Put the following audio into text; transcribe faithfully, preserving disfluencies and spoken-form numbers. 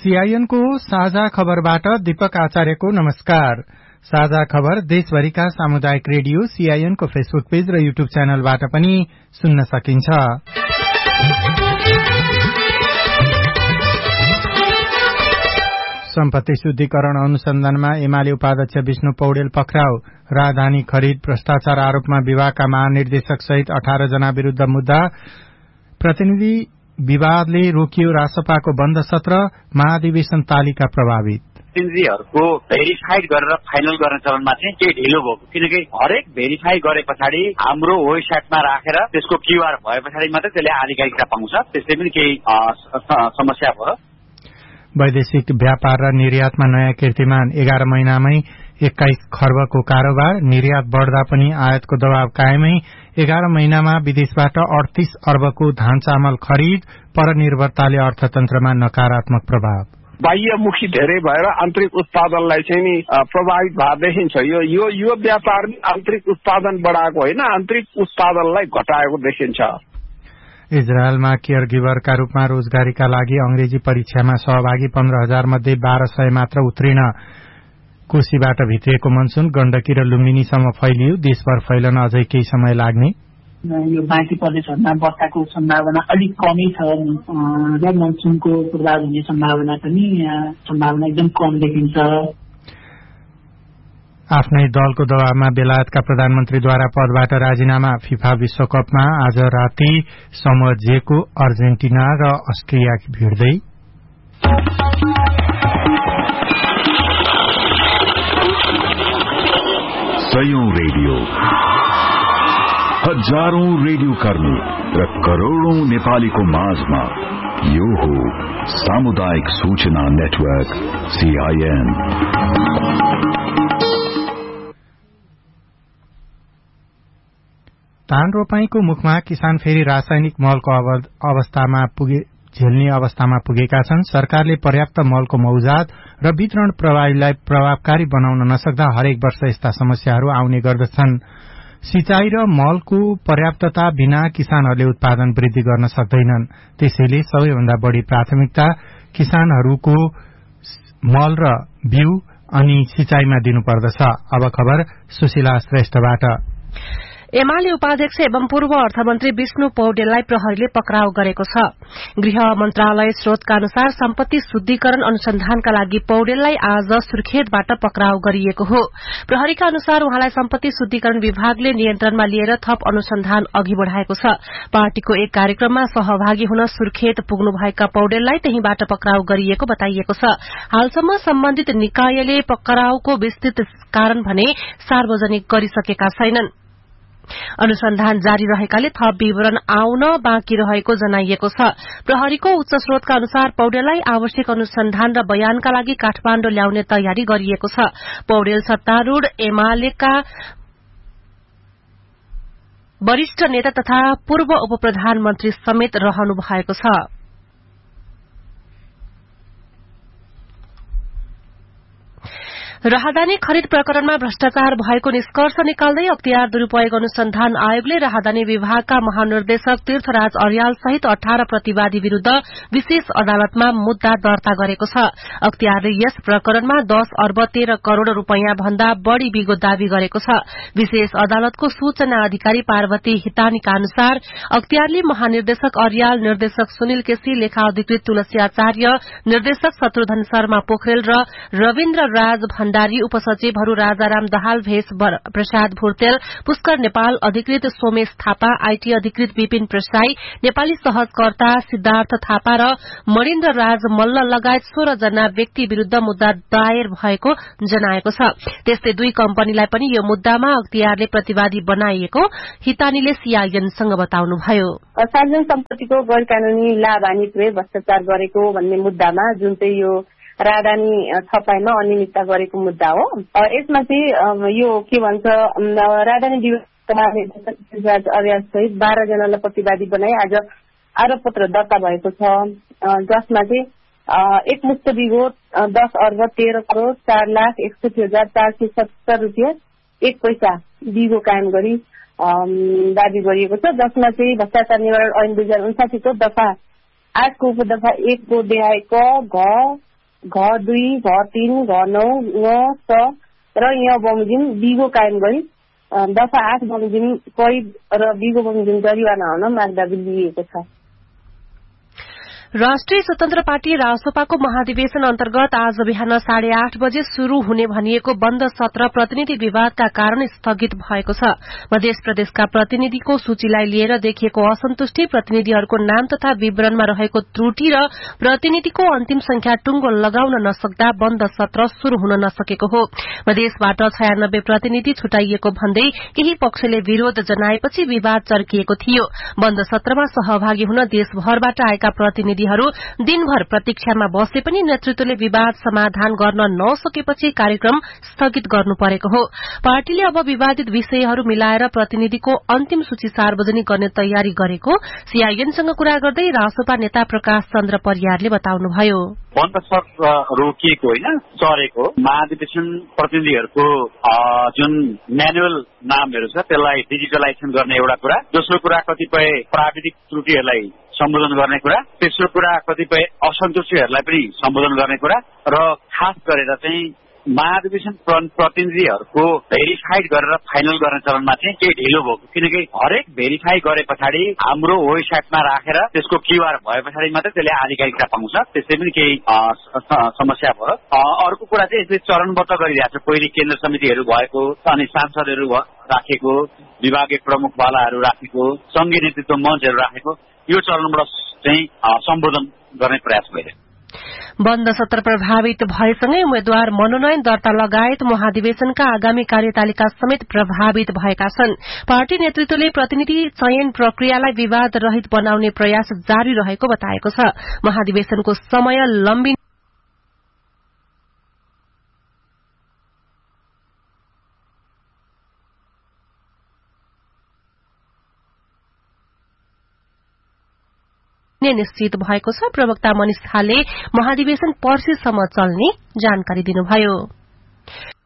CIN को साझा खबरबाट दीपक आचार्यको नमस्कार। साझा खबर देशभरिका सामुदायिक रेडियो सीआईएन को फेसबुक पेज र यूट्यूब च्यानलबाट पनि सुन्न सकिन्छ। सम्पत्ति शुद्धिकरण अनुसन्धानमा एमाले उपाध्यक्ष विष्णु पौडेल पक्राउ। राजधानी खरिद भ्रष्टाचार आरोपमा विभागका महानिर्देशक सहित अठारह जना विरूद्ध मुद्दा। प्रतिनिधि विवादले रोकियो रासपाको बन्द सत्र। महाधिवेशन तालिका प्रभावित। प्रतिनिधिहरूको भेरिफाइड गरेर फाइनल गर्ने चरणमा चाहिँ केही ढिलो भयो, किनकि हरेक भेरिफाई गरे पछाडि हाम्रो वेबसाइटमा राखेर त्यसको क्यूआर भए पछाडि मात्रै त्यसले आधिकारिकता पाउँछ। त्यसले पनि केही समस्या भयो। वैदेशिक व्यापार र निर्यातमा नयाँ कीर्तिमान। एघार महिनामै एक्काइस खर्बको कारोबार। निर्यात बढ़दा पनि आयातको दबाव कायमै। एघार महिनामा विदेशबाट अडतीस अर्बको धान चामल खरिद। परनिर्भरताले अर्थतन्त्रमा नकारात्मक प्रभाव। बाह्यमुखी धेरै भएर आन्तरिक उत्पादनलाई चाहिँ नि प्रभावित भए देखिन्छ। यो यो यो व्यापार आन्तरिक उत्पादन बढाएको होइन, आन्तरिक उत्पादनलाई घटाएको देखिन्छ। इजरायलमा केयर गिभरका रूपमा रोजगारीका लागि अंग्रेजी परीक्षामा सहभागी पन्ध्र हजार मध्ये बाह्र सय मात्र उत्तीर्ण। कोशीबाट भित्रिएको मनसून गण्डकी र लुम्बिनीसम्म फैलियो। देशभर फैलन अझै केही समय लाग्ने। यो बाँकी प्रदेशहरूमा वर्षाको सम्भावना अलिक कमै छ र मनसूनको प्रभाव हुने सम्भावना पनि सम्भावना एकदम कम देखिन्छ। आफ्नै दलको दबावमा बेलायतका प्रधानमन्त्रीद्वारा पदबाट राजीनामा। फिफा विश्वकपमा आज राति समूह जेको अर्जेन्टिना र अस्ट्रिया भिड्दै। सयौं रेडियो, हजारौं रेडियो कर्मी र करोड़ौं नेपालीको माझमा यो हो सामुदायिक सूचना नेटवर्क सीआईएन। धान रोपाईको मुखमा किसान फेरि रासायनिक मलको अवस्थामा पुगे झेल्ने अवस्थामा पुगेका छन्। सरकारले पर्याप्त मलको मौजात र वितरण प्रणालीलाई प्रभावकारी बनाउन नसक्दा हरेक वर्ष यस्ता समस्याहरू आउने गर्दछन्। सिंचाई र मलको पर्याप्तता बिना किसानहरूले उत्पादन वृद्धि गर्न सक्दैनन्। त्यसैले सबैभन्दा बढ़ी प्राथमिकता किसानहरूको मल र बिउ अनि सिंचाईमा दिनुपर्दछ। अब खबर सुशीला श्रेष्ठबाट। एमाले उपाध्यक्ष एवं पूर्व अर्थमन्त्री विष्णु पौडेललाई प्रहरीले पक्राउ गरेको छ। गृह मन्त्रालय स्रोतका अनुसार सम्पत्ति शुद्धिकरण अनुसन्धानका लागि पौडेललाई आज सुर्खेतबाट पक्राउ गरिएको हो। प्रहरीका अनुसार उहाँलाई सम्पत्ति शुद्धिकरण विभागले नियन्त्रणमा लिएर थप अनुसन्धान अघि बढ़ाएको छ। पार्टीको एक कार्यक्रममा सहभागी हुन सुर्खेत पुग्नुभएका पौडेललाई त्यहीबाट पक्राउ गरिएको बताइएको छ। हालसम्म सम्बन्धित निकायले पक्राउको विस्तृत कारण भने सार्वजनिक गरिसकेका छैनन्। अनुसन्धान जारी रहेकाले थप विवरण आउन बाँकी रहेको जनाइएको छ। प्रहरीको उच्च स्रोतका अनुसार पौडेललाई आवश्यक अनुसन्धान र बयानका लागि काठमाण्डु ल्याउने तयारी गरिएको छ। पौडेल सत्तारूढ़ एमालेका वरिष्ठ नेता तथा पूर्व उपप्रधानमन्त्री समेत रहनु भएको छ। राहदानी खरिद प्रकरणमा भ्रष्टाचार भएको निष्कर्ष निकाल्दै अख्तियार दुरूपयोग अनुसन्धान आयोगले राहदानी विभागका महानिर्देशक तीर्थराज अर्याल सहित अठारह प्रतिवादी विरूद्ध विशेष अदालतमा मुद्दा दर्ता गरेको छ। अख्तियारले यस प्रकरणमा दस अर्ब तेह्र करोड़ रूपियाँ भन्दा बढ़ी बिगो दावी गरेको छ। विशेष अदालतको सूचना अधिकारी पार्वती हितानीका अनुसार अख्तियारले महानिर्देशक अर्याल, निर्देशक सुनिल केसी, लेखा अधिकृत तुलसी आचार्य, निर्देशक शत्रुघ्न शर्मा पोखरेल र रविन्द्र राज भण्डारी, उपसचिवहरू राजाराम दहाल, भेष प्रसाद भुर्तेल, पुष्कर नेपाल अधिकृत सोमेश थापा, आईटी अधिकृत विपिन प्रसाई, नेपाली सहजकर्ता सिद्धार्थ थापा र मणिन्द्र राज मल्ल लगायत सोह्र जना व्यक्ति विरूद्ध मुद्दा दायर भएको जनाएको छ। त्यस्तै दुई कम्पनीलाई पनि यो मुद्दामा अख्तियारले प्रतिवादी बनाइएको हितानीले सीआईएनसँग बताउनुभयो। सार्वजनिक सम्पत्तिको गैर कानूनी लाभ हानि प्रयोग भ्रष्टाचार गरेको भन्ने मुद्दामा जुन चाहिँ यो राहदानी छपाईमा अनियमितता गरेको मुद्दा हो। यसमा चाहिँ यो के भन्छ राहदानी विभाग अर्याल सहित बाह्र जनालाई प्रतिवादी बनाई आज आरोप पत्र दर्ता भएको छ, जसमा चाहिँ एकमुष्ट बिगो दस अर्ब तेह्र करोड़ चार लाख एकसठी हजार चार सय सत्तर रूपियाँ एक पैसा बिगो कायम गरी दावी गरिएको छ, जसमा चाहिँ भ्रष्टाचार निवारण ऐन दुई हजार उन्सासीको दफा आठको उपदफा एकको देहाय क घ घ दुई घ तीन घ नौ ङ स र य बमोजिम बिगो कायम गरी दफा आठ बमोजिम कैद र बिगो बमोजिम जरिवाना हुन मागदाबी लिएको छ। राष्ट्रिय स्वतन्त्र पार्टी रासोपाको महाधिवेशन अन्तर्गत आज बिहान साढे आठ बजे शुरू हुने भनिएको बन्द सत्र प्रतिनिधि विवादका कारण स्थगित भएको छ। मध्य प्रदेशका प्रतिनिधिको सूचीलाई लिएर देखिएको असन्तुष्टि, प्रतिनिधिहरूको नाम तथा विवरणमा रहेको त्रुटि र प्रतिनिधिको अन्तिम संख्या टुंगो लगाउन नसक्दा बन्द सत्र शुरू हुन नसकेको हो। मधेसबाट छयानब्बे प्रतिनिधि छुटाइएको भन्दै केही पक्षले विरोध जनाएपछि विवाद चर्किएको थियो। बन्द सत्रमा सहभागी हुन देशभरबाट आएका प्रतिनिधि दिनभर प्रतीक्षामा बसे पनि नेतृत्वले विवाद समाधान गर्न नसकेपछि कार्यक्रम स्थगित गर्नु परेको हो। पार्टीले अब विवादित विषयहरू मिलाएर प्रतिनिधिको अन्तिम सूची सार्वजनिक गर्ने तयारी गरेको सीआईएनसँग कुरा गर्दै रासोपा नेता प्रकाश चन्द्र परियारले बताउनुभयो। बन्द सत्र रोकिएको होइन, चरेको। महाधिवेशन प्रतिनिधिहरूको जुन म्यानुअल नामहरू छ त्यसलाई डिजिटलाइजेसन गर्ने एउटा कुरा, दोस्रो कुरा कतिपय प्राविधिक त्रुटिहरूलाई सम्बोधन गर्ने कुरा, तेस्रो कुरा कतिपय असन्तुष्टिहरूलाई पनि सम्बोधन गर्ने कुरा र खास गरेर चाहिँ महाधिवेशन प्रतिनिधिहरूको भेरिफाइड गरेर फाइनल गर्ने चरणमा चाहिँ केही ढिलो भयो। किनकि हरेक भेरिफाई गरे पछाडि हाम्रो वेबसाइटमा राखेर त्यसको क्यूआर भए पछाडि मात्रै त्यसले आधिकारिकता पाउँछ। त्यसै पनि केही समस्या भयो। अर्को कुरा चाहिँ यसले चरणबद्ध गरिरहेको छ। पहिले केन्द्र समितिहरू भएको, अनि सांसदहरू राखेको, विभागीय प्रमुखवालाहरू राखेको, संघीय नेतृत्व मञ्चहरू राखेको, यो चरणबाट चाहिँ सम्बोधन गर्ने प्रयास भइरहेको। बन्द सत्र प्रभावित भएसँगै उम्मेद्वार मनोनयन दर्ता लगायत महाधिवेशनका आगामी कार्यतालिका समेत प्रभावित भएका छन्। पार्टी नेतृत्वले प्रतिनिधि चयन प्रक्रियालाई विवाद रहित बनाउने प्रयास जारी रहेको बताएको छ। महाधिवेशनको समय लम्बिने निश्चित भएको छ। प्रवक्ता मनिष थाले महाधिवेशन पर्सिसम्म चल्ने जानकारी दिनुभयो।